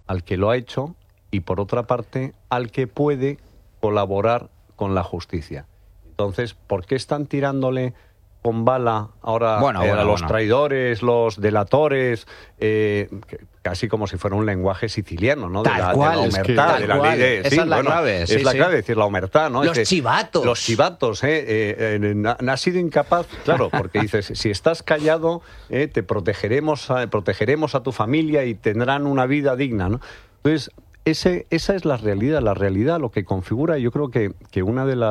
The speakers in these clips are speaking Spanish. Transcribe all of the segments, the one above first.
al que lo ha hecho y, por otra parte, al que puede colaborar con la justicia. Entonces, ¿por qué están tirándole con bala ahora a los traidores, los delatores, casi como si fuera un lenguaje siciliano, ¿no? Tal cual, de la omertá, de la ley de... Esa es la clave. Es la clave, decir, la omertá, ¿no? Los chivatos. Los chivatos, ha sido incapaz, claro, porque dices, si estás callado, te protegeremos a tu familia y tendrán una vida digna, ¿no? Entonces, esa es la realidad, lo que configura, yo creo que una de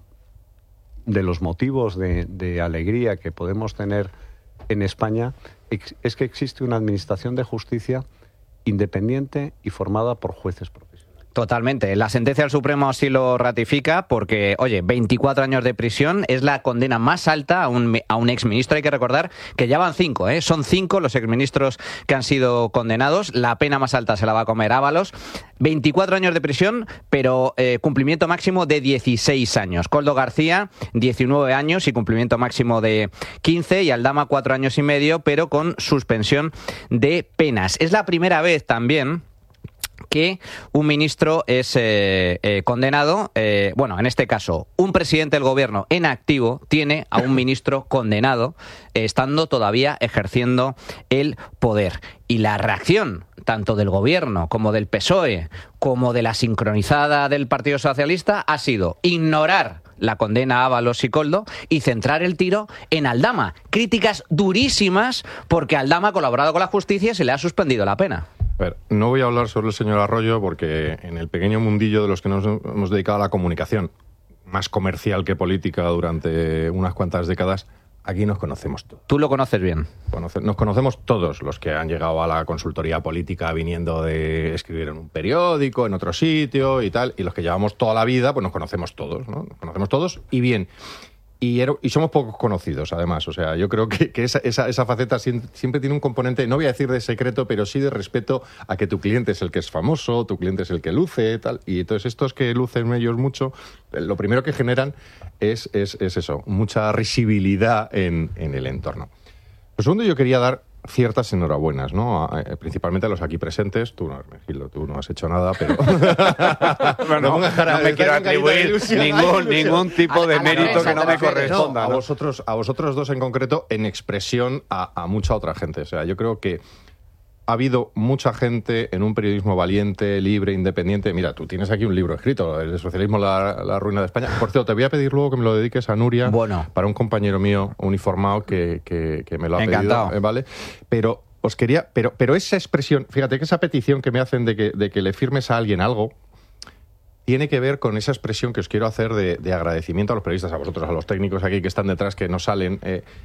los motivos de alegría que podemos tener en España es que existe una administración de justicia independiente y formada por jueces profesionales. Totalmente. La sentencia del Supremo así lo ratifica porque, 24 años de prisión es la condena más alta a un exministro. Hay que recordar que ya van 5, son 5 los exministros que han sido condenados. La pena más alta se la va a comer Ábalos. 24 años de prisión, pero cumplimiento máximo de 16 años. Koldo García, 19 años y cumplimiento máximo de 15. Y Aldama, 4 años y medio, pero con suspensión de penas. Es la primera vez también que un ministro es condenado, en este caso, un presidente del gobierno en activo tiene a un ministro condenado, estando todavía ejerciendo el poder. Y la reacción, tanto del gobierno como del PSOE, como de la sincronizada del Partido Socialista, ha sido ignorar la condena a Ábalos y Koldo y centrar el tiro en Aldama. Críticas durísimas porque Aldama ha colaborado con la justicia y se le ha suspendido la pena. A ver, no voy a hablar sobre el señor Arroyo porque en el pequeño mundillo de los que nos hemos dedicado a la comunicación, más comercial que política durante unas cuantas décadas, aquí nos conocemos todos. ¿Tú lo conoces bien? Nos conocemos todos los que han llegado a la consultoría política viniendo de escribir en un periódico, en otro sitio y tal, y los que llevamos toda la vida, pues nos conocemos todos, ¿no? Nos conocemos todos y bien. Y somos pocos conocidos, además. O sea, yo creo que esa faceta siempre tiene un componente, no voy a decir de secreto, pero sí de respeto a que tu cliente es el que es famoso, tu cliente es el que luce, tal. Y entonces estos que lucen ellos mucho, lo primero que generan es eso, mucha risibilidad en el entorno. Lo segundo, yo quería dar ciertas enhorabuenas, ¿no? Principalmente a los aquí presentes. Tú no, Hermenegildo, tú no has hecho nada, pero... no me quiero atribuir ningún tipo de mérito que no me corresponda. No, a vosotros dos en concreto, en expresión a mucha otra gente. O sea, yo creo que ha habido mucha gente en un periodismo valiente, libre, independiente. Mira, tú tienes aquí un libro escrito, El socialismo, la ruina de España. Por cierto, te voy a pedir luego que me lo dediques a Nuria, para un compañero mío uniformado que me lo ha Encantado. pedido, ¿vale? Pero esa expresión, fíjate que esa petición que me hacen de que le firmes a alguien algo, tiene que ver con esa expresión que os quiero hacer de agradecimiento a los periodistas, a vosotros, a los técnicos aquí que están detrás, que no salen.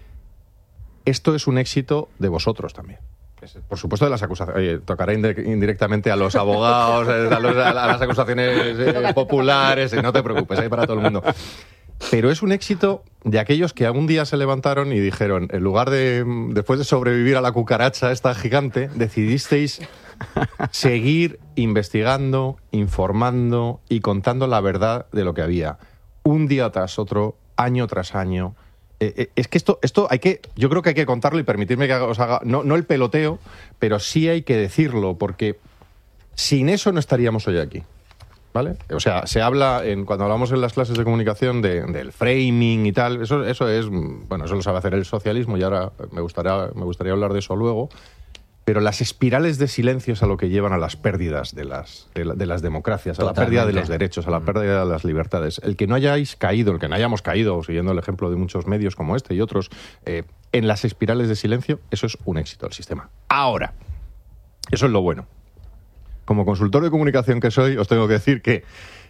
Esto es un éxito de vosotros también. Por supuesto, de las acusaciones. Tocará indirectamente a los abogados, a las acusaciones populares. No te preocupes, hay para todo el mundo. Pero es un éxito de aquellos que algún día se levantaron y dijeron, en lugar de, después de sobrevivir a la cucaracha esta gigante, decidisteis seguir investigando, informando y contando la verdad de lo que había. Un día tras otro, año tras año. Es que esto yo creo que hay que contarlo y permitirme que os haga, no el peloteo, pero sí hay que decirlo, porque sin eso no estaríamos hoy aquí, ¿vale? O sea, se habla, cuando hablamos en las clases de comunicación del framing y tal, eso es, bueno, eso lo sabe hacer el socialismo y ahora me gustaría hablar de eso luego, pero las espirales de silencio es a lo que llevan a las pérdidas de las democracias, a Totalmente. la pérdida de los derechos, a la pérdida de las libertades. El que no hayamos caído, siguiendo el ejemplo de muchos medios como este y otros, en las espirales de silencio, eso es un éxito del sistema. Ahora, eso es lo bueno. Como consultor de comunicación que soy, os tengo que decir que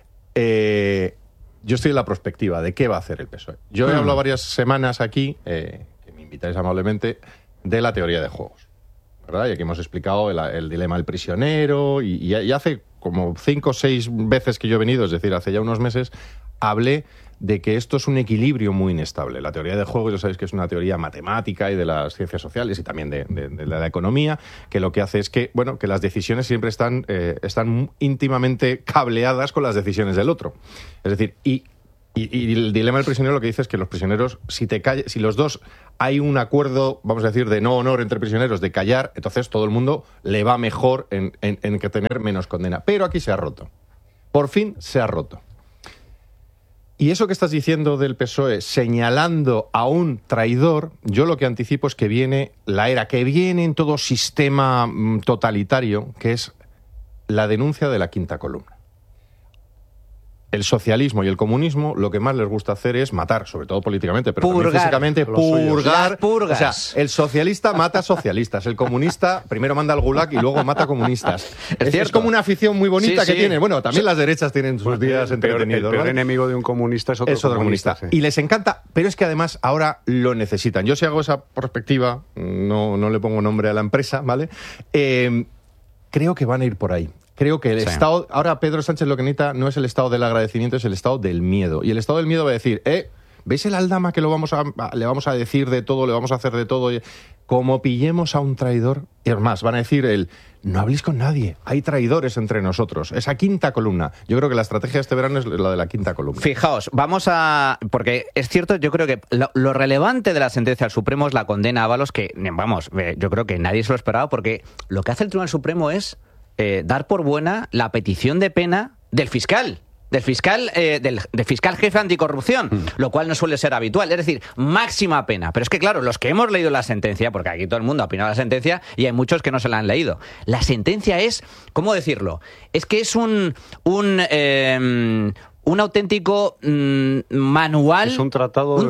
yo estoy en la perspectiva de qué va a hacer el PSOE. Yo he hablado varias semanas aquí, que me invitáis amablemente, de la teoría de juegos, ¿verdad? Y aquí hemos explicado el dilema del prisionero y hace como 5 o 6 veces que yo he venido, es decir, hace ya unos meses, hablé de que esto es un equilibrio muy inestable. La teoría de juegos, ya sabéis que es una teoría matemática y de las ciencias sociales y también de la economía, que lo que hace es que, bueno, que las decisiones siempre están íntimamente cableadas con las decisiones del otro. Es decir, y el dilema del prisionero lo que dice es que los prisioneros, si los dos hay un acuerdo, vamos a decir, de no honor entre prisioneros, de callar, entonces todo el mundo le va mejor en que tener menos condena. Pero aquí se ha roto. Por fin se ha roto. Y eso que estás diciendo del PSOE, señalando a un traidor, yo lo que anticipo es que viene la era que viene en todo sistema totalitario, que es la denuncia de la quinta columna. El socialismo y el comunismo lo que más les gusta hacer es matar, sobre todo políticamente, pero también físicamente, purgar. O sea, el socialista mata socialistas, el comunista primero manda al gulag y luego mata comunistas. Es como una afición muy bonita que tienen. Bueno, también las derechas tienen sus días entretenidos. El peor enemigo de un comunista es otro comunista. Sí. Y les encanta, pero es que además ahora lo necesitan. Yo si hago esa perspectiva, no le pongo nombre a la empresa, ¿vale? Creo que van a ir por ahí. Creo que el Estado... Ahora Pedro Sánchez lo que necesita no es el estado del agradecimiento, es el estado del miedo. Y el estado del miedo va a decir, ¿ves el Aldama que le vamos a decir de todo, le vamos a hacer de todo? Como pillemos a un traidor, y es más, van a decir no habléis con nadie, hay traidores entre nosotros. Esa quinta columna. Yo creo que la estrategia de este verano es la de la quinta columna. Fijaos, porque es cierto, yo creo que lo relevante de la sentencia del Supremo es la condena a Ábalos, que, yo creo que nadie se lo esperaba, porque lo que hace el Tribunal Supremo es dar por buena la petición de pena del fiscal jefe anticorrupción, lo cual no suele ser habitual, es decir, máxima pena. Pero es que claro, los que hemos leído la sentencia, porque aquí todo el mundo ha opinado la sentencia y hay muchos que no se la han leído, la sentencia es, ¿cómo decirlo? Es que es un auténtico manual, es un tratado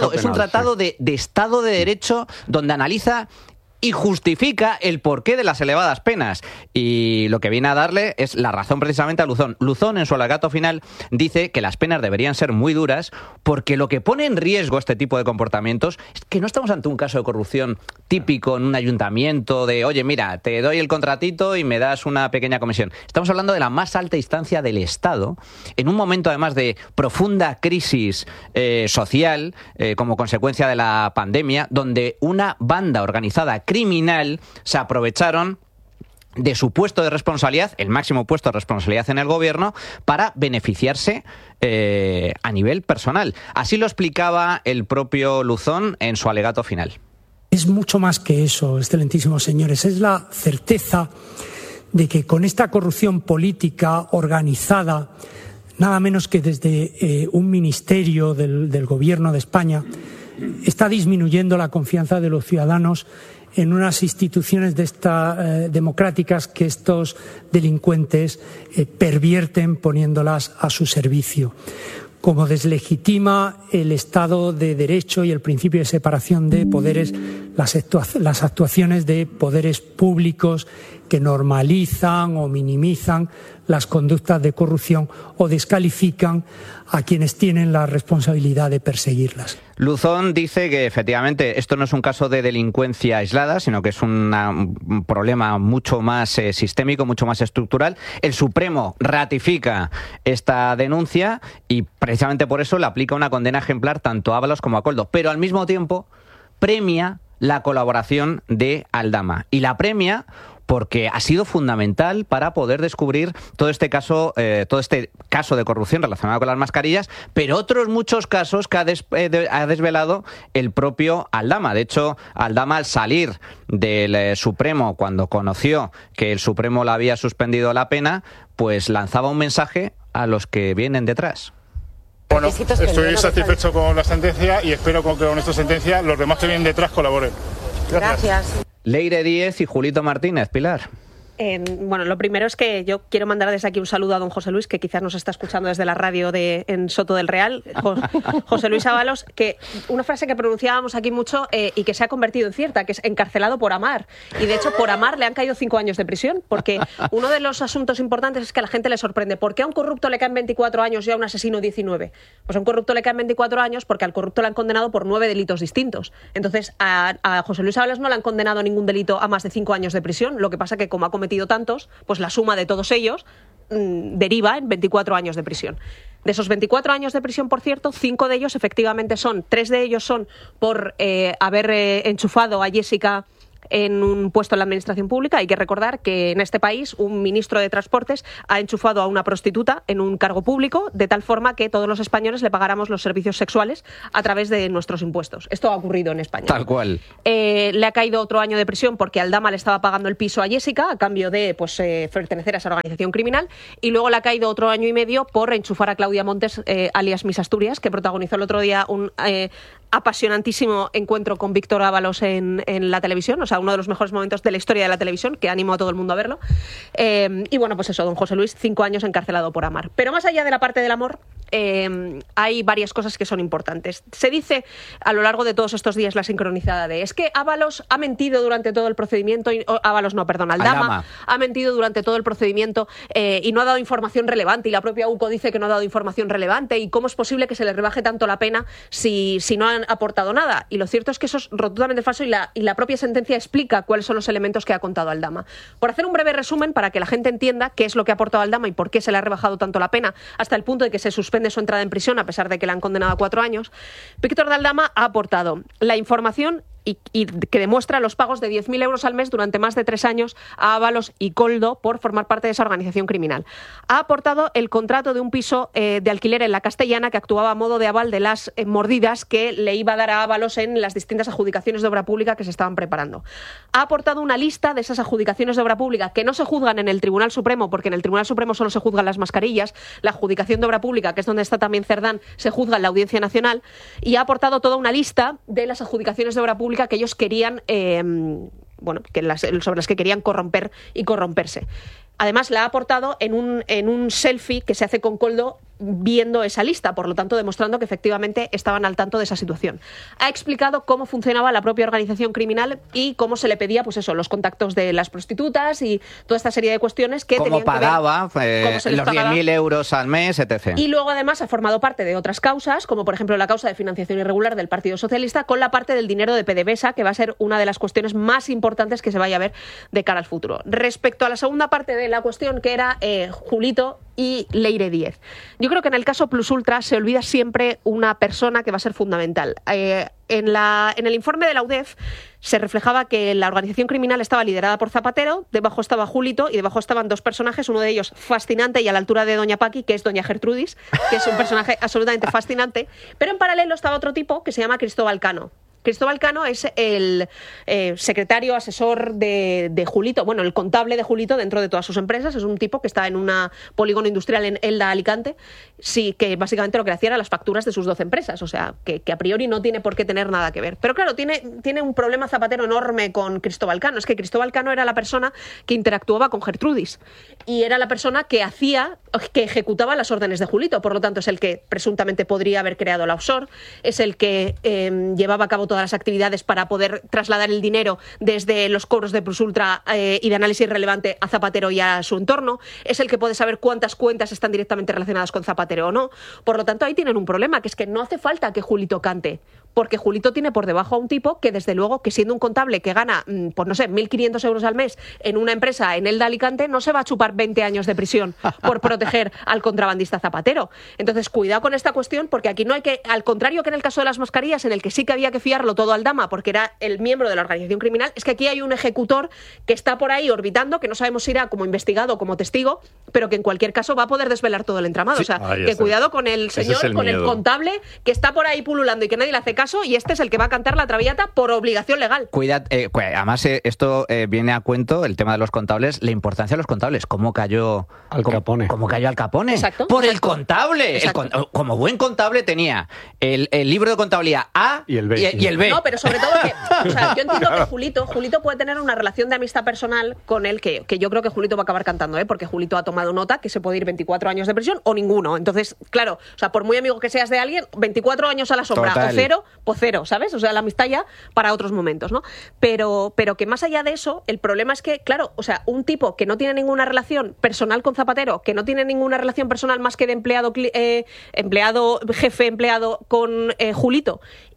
de Estado de Derecho donde analiza y justifica el porqué de las elevadas penas. Y lo que viene a darle es la razón precisamente a Luzón. Luzón, en su alegato final, dice que las penas deberían ser muy duras porque lo que pone en riesgo este tipo de comportamientos es que no estamos ante un caso de corrupción típico en un ayuntamiento de, oye, mira, te doy el contratito y me das una pequeña comisión. Estamos hablando de la más alta instancia del Estado, en un momento además de profunda crisis social, como consecuencia de la pandemia, donde una banda organizada criminal se aprovecharon de su puesto de responsabilidad, el máximo puesto de responsabilidad en el gobierno, para beneficiarse a nivel personal. Así lo explicaba el propio Luzón en su alegato final. Es mucho más que eso, excelentísimos señores. Es la certeza de que con esta corrupción política organizada, nada menos que desde un ministerio del Gobierno de España, está disminuyendo la confianza de los ciudadanos en unas instituciones democráticas que estos delincuentes pervierten poniéndolas a su servicio. Como deslegitima el Estado de Derecho y el principio de separación de poderes, las actuaciones de poderes públicos que normalizan o minimizan las conductas de corrupción o descalifican a quienes tienen la responsabilidad de perseguirlas. Luzón dice que efectivamente esto no es un caso de delincuencia aislada, sino que es un problema mucho más sistémico, mucho más estructural. El Supremo ratifica esta denuncia y precisamente por eso le aplica una condena ejemplar tanto a Ábalos como a Koldo, pero al mismo tiempo premia la colaboración de Aldama y la premia porque ha sido fundamental para poder descubrir todo este caso de corrupción relacionado con las mascarillas, pero otros muchos casos que ha desvelado el propio Aldama. De hecho, Aldama, al salir del Supremo, cuando conoció que el Supremo le había suspendido la pena, pues lanzaba un mensaje a los que vienen detrás. Bueno, estoy satisfecho con la sentencia y espero que con esta sentencia los demás que vienen detrás colaboren. Gracias. Leire Díez y Julito Martínez. Pilar. Bueno, lo primero es que yo quiero mandar desde aquí un saludo a don José Luis, que quizás nos está escuchando desde la radio en Soto del Real. José Luis Ábalos, que una frase que pronunciábamos aquí mucho y que se ha convertido en cierta, que es encarcelado por amar. Y de hecho, por amar le han caído 5 años de prisión, porque uno de los asuntos importantes es que a la gente le sorprende. ¿Por qué a un corrupto le caen 24 años y a un asesino 19? Pues a un corrupto le caen 24 años porque al corrupto le han condenado por 9 delitos distintos. Entonces, a José Luis Ábalos no le han condenado ningún delito a más de 5 años de prisión. Lo que pasa que como ha cometido tantos, pues la suma de todos ellos deriva en 24 años de prisión. De esos 24 años de prisión, por cierto, 5 de ellos efectivamente 3 de ellos son por haber enchufado a Jessica en un puesto en la administración pública. Hay que recordar que en este país un ministro de Transportes ha enchufado a una prostituta en un cargo público, de tal forma que todos los españoles le pagáramos los servicios sexuales a través de nuestros impuestos. Esto ha ocurrido en España. Tal cual. Le ha caído otro año de prisión porque Aldama le estaba pagando el piso a Jessica a cambio de pertenecer a esa organización criminal, y luego le ha caído otro año y medio por enchufar a Claudia Montes, alias Miss Asturias, que protagonizó el otro día un apasionantísimo encuentro con Víctor Ábalos en la televisión, o sea, uno de los mejores momentos de la historia de la televisión, que animo a todo el mundo a verlo. Y bueno, pues eso, don José Luis, 5 años encarcelado por amar. Pero más allá de la parte del amor, hay varias cosas que son importantes. Se dice a lo largo de todos estos días la sincronizada de es que Ábalos ha mentido durante todo el procedimiento, Aldama ha mentido durante todo el procedimiento y no ha dado información relevante, y la propia UCO dice que no ha dado información relevante, y cómo es posible que se le rebaje tanto la pena si no han aportado nada. Y lo cierto es que eso es rotundamente falso, y la propia sentencia explica cuáles son los elementos que ha contado Aldama. Por hacer un breve resumen para que la gente entienda qué es lo que ha aportado Aldama y por qué se le ha rebajado tanto la pena hasta el punto de que se suspende su entrada en prisión a pesar de que le han condenado a 4 años, Víctor de Aldama ha aportado la información y que demuestra los pagos de 10.000 euros al mes durante más de 3 años a Ábalos y Koldo por formar parte de esa organización criminal. Ha aportado el contrato de un piso de alquiler en la Castellana que actuaba a modo de aval de las mordidas que le iba a dar a Ábalos en las distintas adjudicaciones de obra pública que se estaban preparando. Ha aportado una lista de esas adjudicaciones de obra pública que no se juzgan en el Tribunal Supremo, porque en el Tribunal Supremo solo se juzgan las mascarillas. La adjudicación de obra pública, que es donde está también Cerdán, se juzga en la Audiencia Nacional, y ha aportado toda una lista de las adjudicaciones de obra pública que ellos querían, sobre las que querían corromper y corromperse. Además, la ha aportado en un selfie que se hace con Koldo viendo esa lista, por lo tanto demostrando que efectivamente estaban al tanto de esa situación. Ha explicado cómo funcionaba la propia organización criminal y cómo se le pedía, pues eso, los contactos de las prostitutas y toda esta serie de cuestiones que tenían pagaba, que ver cómo los 10.000 euros al mes, etc. Y luego además ha formado parte de otras causas, como por ejemplo la causa de financiación irregular del Partido Socialista, con la parte del dinero de PDVSA, que va a ser una de las cuestiones más importantes que se vaya a ver de cara al futuro. Respecto a la segunda parte de la cuestión, que era Julito y Leire Díez. Yo creo que en el caso Plus Ultra se olvida siempre una persona que va a ser fundamental. En el informe de la UDEF se reflejaba que la organización criminal estaba liderada por Zapatero, debajo estaba Julito y debajo estaban 2 personajes, uno de ellos fascinante y a la altura de Doña Paqui, que es Doña Gertrudis, que es un personaje absolutamente fascinante, pero en paralelo estaba otro tipo que se llama Cristóbal Cano. Cristóbal Cano es el secretario asesor de Julito, bueno, el contable de Julito dentro de todas sus empresas. Es un tipo que está en un polígono industrial en Elda, Alicante, sí, que básicamente lo que hacía era las facturas de sus 12 empresas, o sea, que a priori no tiene por qué tener nada que ver. Pero claro, tiene un problema Zapatero enorme con Cristóbal Cano. Es que Cristóbal Cano era la persona que interactuaba con Gertrudis y era la persona que ejecutaba las órdenes de Julito, por lo tanto es el que presuntamente podría haber creado la offshore, es el que llevaba a cabo todas las actividades para poder trasladar el dinero desde los cobros de Plus Ultra y de análisis relevante a Zapatero y a su entorno, es el que puede saber cuántas cuentas están directamente relacionadas con Zapatero o no. Por lo tanto, ahí tienen un problema, que es que no hace falta que Julito cante, porque Julito tiene por debajo a un tipo que, desde luego, que siendo un contable que gana, pues no sé, 1.500 euros al mes en una empresa en Elda, Alicante, no se va a chupar 20 años de prisión por proteger al contrabandista Zapatero. Entonces, cuidado con esta cuestión, porque aquí no hay que, al contrario que en el caso de las mascarillas, en el que sí que había que fiarlo todo al Aldama, porque era el miembro de la organización criminal, es que aquí hay un ejecutor que está por ahí orbitando, que no sabemos si irá como investigado o como testigo, pero que en cualquier caso va a poder desvelar todo el entramado. Sí, o sea, que cuidado con el señor, con el contable que está por ahí pululando y que nadie le hace caso, y este es el que va a cantar la traviata por obligación legal. Cuidado, además esto viene a cuento, el tema de los contables, la importancia de los contables. ¿Cómo cayó Al Capone? ¿Cómo cayó Al Capone? Exacto. Por el contable. Como buen contable tenía el libro de contabilidad A y el B. No, pero sobre todo que, o sea, yo entiendo que Julito puede tener una relación de amistad personal con él que yo creo que Julito va a acabar cantando, porque Julito ha tomado nota que se puede ir 24 años de prisión o ninguno. Entonces, claro, o sea, por muy amigo que seas de alguien, 24 años a la sombra. Total. O cero, pues cero, ¿sabes? O sea, la amistad ya para otros momentos, ¿no? Pero que más allá de eso, el problema es que, claro, o sea, un tipo que no tiene ninguna relación personal con Zapatero, que no tiene ninguna relación personal más que de empleado jefe con Julito,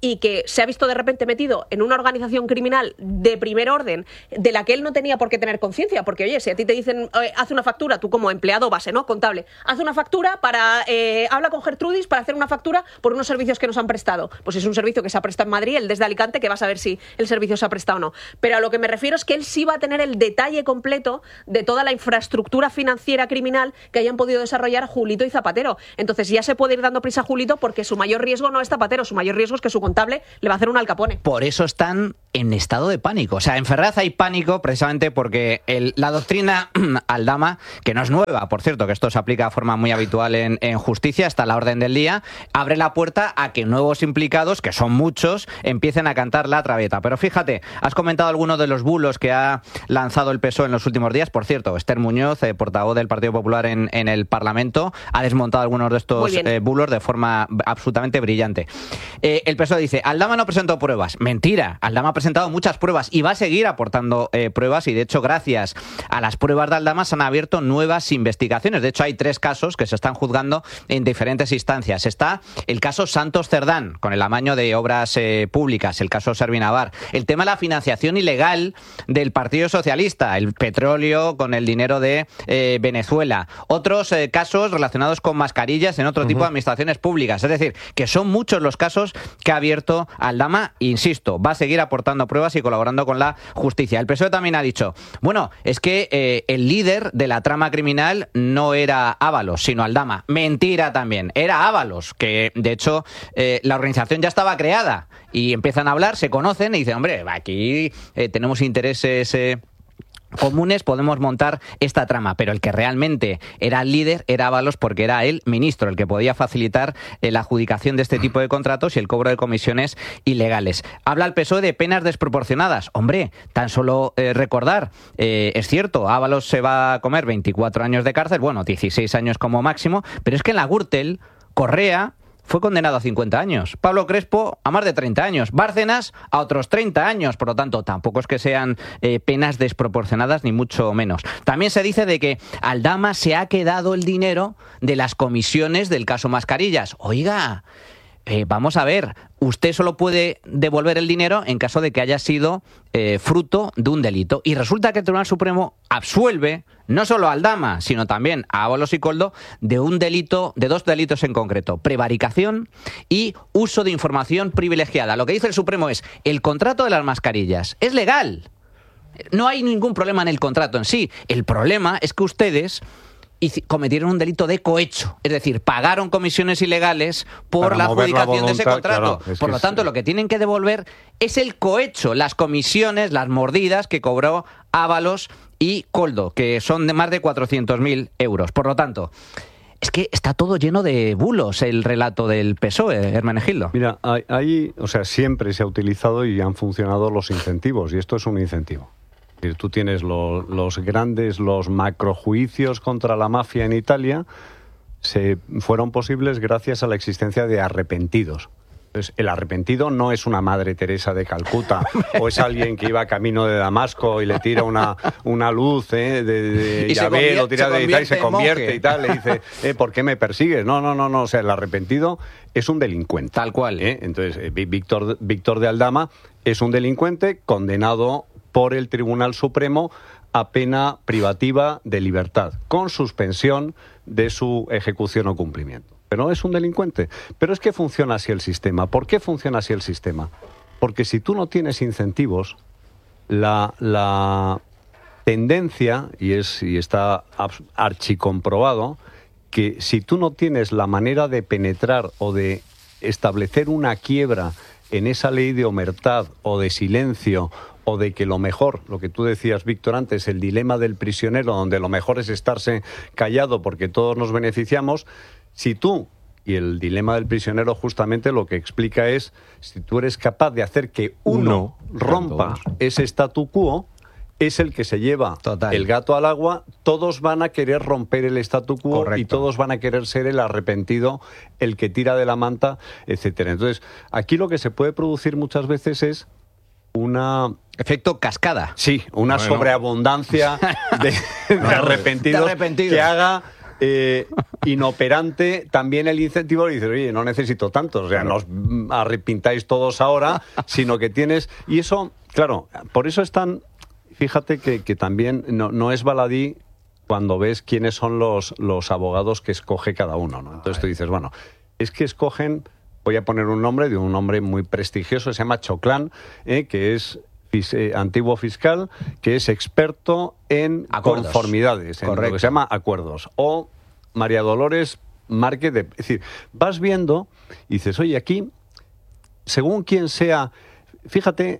y que se ha visto de repente metido en una organización criminal de primer orden de la que él no tenía por qué tener conciencia, porque oye, si a ti te dicen haz una factura, tú como empleado base, ¿no? Contable, haz una factura para habla con Gertrudis para hacer una factura por unos servicios que nos han prestado. Pues es un servicio que se ha prestado en Madrid, él desde Alicante, que vas a ver si el servicio se ha prestado o no. Pero a lo que me refiero es que él sí va a tener el detalle completo de toda la infraestructura financiera criminal que hayan podido desarrollar Julito y Zapatero. Entonces ya se puede ir dando prisa a Julito porque su mayor riesgo no es Zapatero, su mayor riesgo es que su contable le va a hacer un Al Capone. Por eso están en estado de pánico. O sea, en Ferraz hay pánico precisamente porque la doctrina Aldama, que no es nueva, por cierto, que esto se aplica de forma muy habitual en justicia, está a la orden del día, abre la puerta a que nuevos implicados, que son muchos, empiecen a cantar la traviata. Pero fíjate, has comentado algunos de los bulos que ha lanzado el PSOE en los últimos días. Por cierto, Esther Muñoz, portavoz del Partido Popular en el Parlamento, ha desmontado algunos de estos bulos de forma absolutamente brillante. El PSOE dice, Aldama no presentó pruebas. Mentira, Aldama ha presentado muchas pruebas y va a seguir aportando pruebas, y de hecho gracias a las pruebas de Aldama se han abierto nuevas investigaciones. De hecho hay 3 casos que se están juzgando en diferentes instancias. Está el caso Santos Cerdán, con el amaño de obras públicas, el caso Servinavar, el tema de la financiación ilegal del Partido Socialista, el petróleo con el dinero de Venezuela, otros casos relacionados con mascarillas en otro tipo de administraciones públicas. Es decir, que son muchos los casos que ha abierto Aldama. Insisto, va a seguir aportando pruebas y colaborando con la justicia. El PSOE también ha dicho, bueno, es que el líder de la trama criminal no era Ábalos, sino Aldama. Mentira también, era Ábalos, que de hecho la organización ya estaba creada y empiezan a hablar, se conocen y dicen, hombre, aquí tenemos intereses comunes, podemos montar esta trama, pero el que realmente era el líder era Ábalos, porque era el ministro el que podía facilitar la adjudicación de este tipo de contratos y el cobro de comisiones ilegales. Habla el PSOE de penas desproporcionadas. Hombre, tan solo recordar, es cierto, Ábalos se va a comer 24 años de cárcel, bueno, 16 años como máximo, pero es que en la Gürtel, Correa fue condenado a 50 años, Pablo Crespo a más de 30 años, Bárcenas a otros 30 años, por lo tanto tampoco es que sean penas desproporcionadas ni mucho menos. También se dice de que Aldama se ha quedado el dinero de las comisiones del caso Mascarillas. Oiga, vamos a ver, usted solo puede devolver el dinero en caso de que haya sido fruto de un delito. Y resulta que el Tribunal Supremo absuelve no solo a Aldama, sino también a Ábalos y Koldo de un delito, de 2 delitos en concreto: prevaricación y uso de información privilegiada. Lo que dice el Supremo es, el contrato de las mascarillas es legal. No hay ningún problema en el contrato en sí. El problema es que ustedes cometieron un delito de cohecho, es decir, pagaron comisiones ilegales por la adjudicación de ese contrato. Claro, por lo tanto, lo que tienen que devolver es el cohecho, las comisiones, las mordidas que cobró Ábalos y Koldo, que son de más de 400.000 euros. Por lo tanto, es que está todo lleno de bulos el relato del PSOE, Hermenegildo. Mira, siempre se ha utilizado y han funcionado los incentivos, y esto es un incentivo. Tú tienes los macrojuicios contra la mafia en Italia, fueron posibles gracias a la existencia de arrepentidos. Entonces, el arrepentido no es una Madre Teresa de Calcuta o es alguien que iba camino de Damasco y le tira una luz de llave, lo tira de tal y se convierte y tal, le dice, ¿por qué me persigues? No, o sea, el arrepentido es un delincuente. Tal cual. Entonces, Víctor de Aldama es un delincuente condenado por el Tribunal Supremo a pena privativa de libertad, con suspensión de su ejecución o cumplimiento. Pero es un delincuente. Pero es que funciona así el sistema. ¿Por qué funciona así el sistema? Porque si tú no tienes incentivos, la tendencia, y está archicomprobado, que si tú no tienes la manera de penetrar o de establecer una quiebra en esa ley de omertad o de silencio, o de que lo mejor, lo que tú decías, Víctor, antes, el dilema del prisionero, donde lo mejor es estarse callado porque todos nos beneficiamos, si tú, y el dilema del prisionero justamente lo que explica es, si tú eres capaz de hacer que uno rompa ese statu quo, es el que se lleva el gato al agua, todos van a querer romper el statu quo. Correcto. Y todos van a querer ser el arrepentido, el que tira de la manta, etcétera. Entonces, aquí lo que se puede producir muchas veces es efecto cascada. Sí, sobreabundancia de arrepentidos que haga inoperante también el incentivo. Y dices, oye, no necesito tanto, o sea, no os arrepintáis todos ahora, sino que tienes... Y eso, claro, por eso es tan... Fíjate que también no es baladí cuando ves quiénes son los abogados que escoge cada uno, ¿no? Entonces tú dices, bueno, es que escogen, voy a poner un nombre de un hombre muy prestigioso, se llama Choclán, que es antiguo fiscal, que es experto en acuerdos, conformidades, en lo que se llama acuerdos. O María Dolores Márquez, es decir, vas viendo y dices, oye, aquí, según quien sea, fíjate...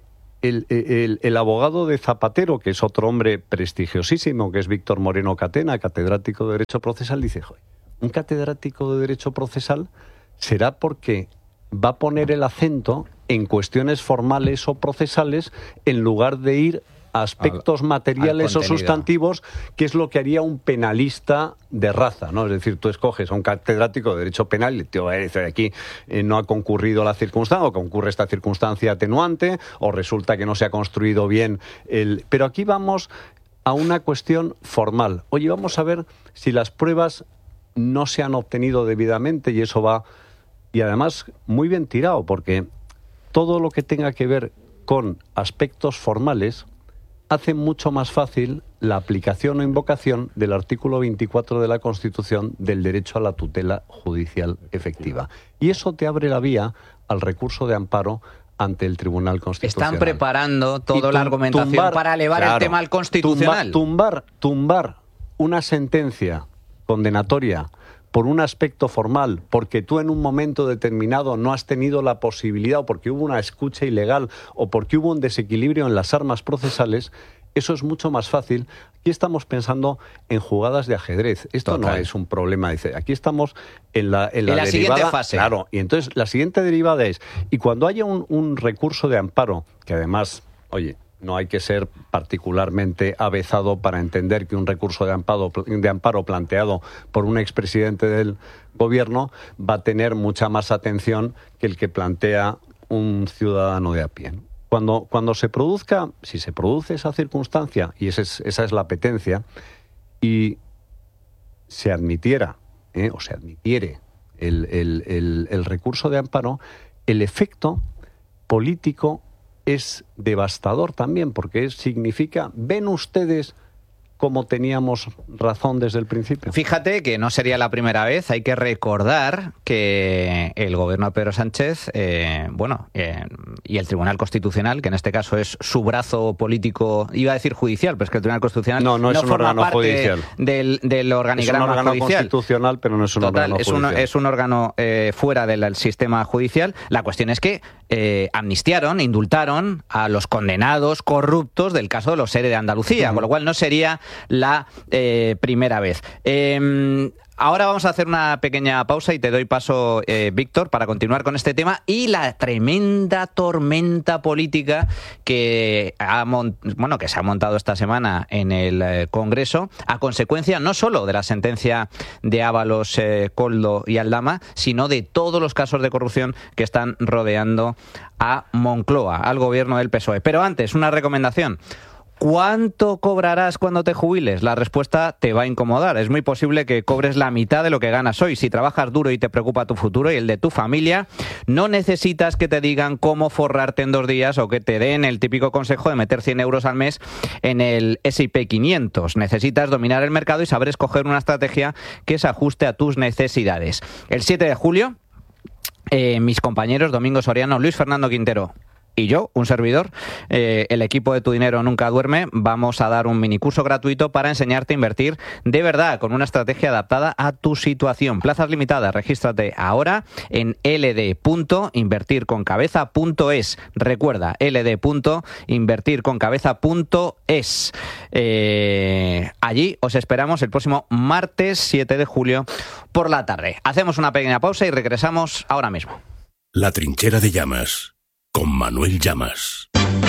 El abogado de Zapatero, que es otro hombre prestigiosísimo, que es Víctor Moreno Catena, catedrático de Derecho Procesal, dice, joder, un catedrático de Derecho Procesal será porque va a poner el acento en cuestiones formales o procesales en lugar de ir a aspectos materiales o sustantivos, que es lo que haría un penalista de raza, ¿no? Es decir, tú escoges a un catedrático de Derecho Penal y te va a decir, aquí no ha concurrido la circunstancia, o concurre esta circunstancia atenuante, o resulta que no se ha construido bien el... Pero aquí vamos a una cuestión formal. Oye, vamos a ver si las pruebas no se han obtenido debidamente, y eso va... Y además, muy bien tirado, porque todo lo que tenga que ver con aspectos formales hace mucho más fácil la aplicación o invocación del artículo 24 de la Constitución del derecho a la tutela judicial efectiva. Y eso te abre la vía al recurso de amparo ante el Tribunal Constitucional. Están preparando toda la argumentación para elevar el tema al Constitucional. Tumbar una sentencia condenatoria por un aspecto formal, porque tú en un momento determinado no has tenido la posibilidad, o porque hubo una escucha ilegal, o porque hubo un desequilibrio en las armas procesales, eso es mucho más fácil. Aquí estamos pensando en jugadas de ajedrez. Esto Total. No es un problema. Dice, aquí estamos en la derivada, siguiente fase. Claro, y entonces la siguiente derivada es, y cuando haya un recurso de amparo, que además, oye, no hay que ser particularmente avezado para entender que un recurso de amparo planteado por un expresidente del gobierno va a tener mucha más atención que el que plantea un ciudadano de a pie, ¿no? Cuando se produzca, si se produce esa circunstancia, y esa es la apetencia, y se admitiera, o se admitiere el recurso de amparo, el efecto político es devastador también, porque significa, ven ustedes cómo teníamos razón desde el principio. Fíjate que no sería la primera vez. Hay que recordar que el gobierno de Pedro Sánchez, y el Tribunal Constitucional, que en este caso es su brazo político, iba a decir judicial, pero es que el Tribunal Constitucional no es un órgano judicial. Del organigrama judicial. Es un órgano constitucional, pero no es un órgano judicial. Es un órgano fuera del sistema judicial. La cuestión es que amnistiaron, indultaron a los condenados corruptos del caso de los ERE de Andalucía, con lo cual no sería la primera vez. Ahora vamos a hacer una pequeña pausa y te doy paso, Víctor, para continuar con este tema y la tremenda tormenta política que se ha montado esta semana en el Congreso a consecuencia no solo de la sentencia de Ábalos, Koldo y Aldama, sino de todos los casos de corrupción que están rodeando a Moncloa, al gobierno del PSOE. Pero antes, una recomendación. ¿Cuánto cobrarás cuando te jubiles? La respuesta te va a incomodar. Es muy posible que cobres la mitad de lo que ganas hoy. Si trabajas duro y te preocupa tu futuro y el de tu familia, no necesitas que te digan cómo forrarte en 2 días o que te den el típico consejo de meter 100 euros al mes en el S&P 500. Necesitas dominar el mercado y saber escoger una estrategia que se ajuste a tus necesidades. El 7 de julio, mis compañeros Domingo Soriano, Luis Fernando Quintero y yo, un servidor, el equipo de Tu Dinero Nunca Duerme, vamos a dar un minicurso gratuito para enseñarte a invertir de verdad, con una estrategia adaptada a tu situación. Plazas limitadas, regístrate ahora en ld.invertirconcabeza.es. Recuerda, ld.invertirconcabeza.es. Allí os esperamos el próximo martes 7 de julio por la tarde. Hacemos una pequeña pausa y regresamos ahora mismo. La Trinchera de Llamas, con Manuel Llamas.